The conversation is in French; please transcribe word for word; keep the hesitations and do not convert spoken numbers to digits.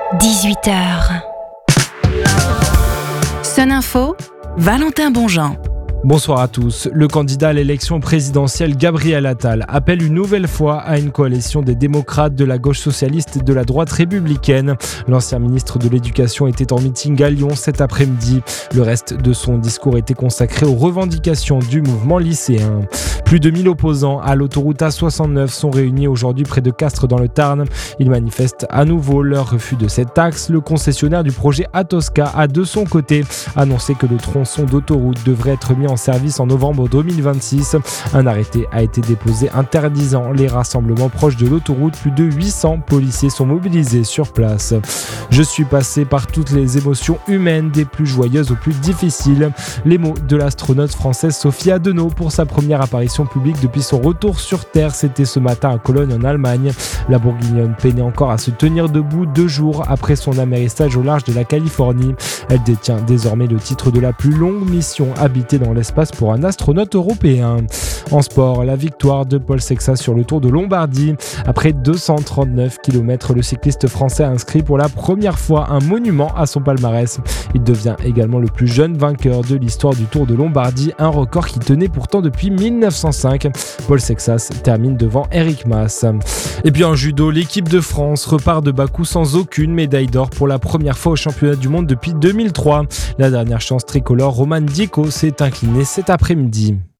dix-huit heures. Sun Info, Valentin Bonjean. Bonsoir à tous. Le candidat à l'élection présidentielle Gabriel Attal appelle une nouvelle fois à une coalition des démocrates, de la gauche socialiste et de la droite républicaine. L'ancien ministre de l'Éducation était en meeting à Lyon cet après-midi. Le reste de son discours était consacré aux revendications du mouvement lycéen. Plus de mille opposants à l'autoroute A soixante-neuf sont réunis aujourd'hui près de Castres dans le Tarn. Ils manifestent à nouveau leur refus de cette taxe. Le concessionnaire du projet Atosca a de son côté annoncé que le tronçon d'autoroute devrait être mis en service en novembre deux mille vingt-six. Un arrêté a été déposé interdisant les rassemblements proches de l'autoroute. Plus de huit cents policiers sont mobilisés sur place. Je suis passé par toutes les émotions humaines, des plus joyeuses aux plus difficiles. Les mots de l'astronaute française Sophie Adenau pour sa première apparition publique depuis son retour sur Terre. C'était ce matin à Cologne en Allemagne. La Bourguignonne peinait encore à se tenir debout deux jours après son amérissage au large de la Californie. Elle détient désormais le titre de la plus longue mission habitée dans l'espace pour un astronaute européen. En sport, la victoire de Paul Sexas sur le Tour de Lombardie. Après deux cent trente-neuf kilomètres, le cycliste français a inscrit pour la première fois un monument à son palmarès. Il devient également le plus jeune vainqueur de l'histoire du Tour de Lombardie, un record qui tenait pourtant depuis mille neuf cent cinq. Paul Sexas termine devant Eric Mas. Et puis en judo, l'équipe de France repart de Bakou sans aucune médaille d'or pour la première fois au championnat du monde depuis deux mille trois. La dernière chance tricolore, Roman Diéko, s'est incliné cet après-midi.